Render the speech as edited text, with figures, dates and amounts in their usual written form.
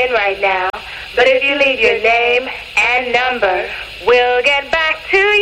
in right now. But if you leave your name and number, we'll get back to